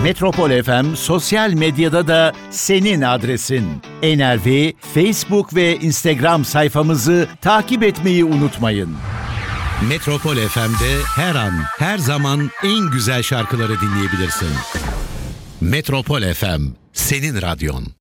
Metropol FM sosyal medyada da senin adresin. NRV Facebook ve Instagram sayfamızı takip etmeyi unutmayın. Metropol FM'de her an, her zaman en güzel şarkıları dinleyebilirsin. Metropol FM, senin radyon.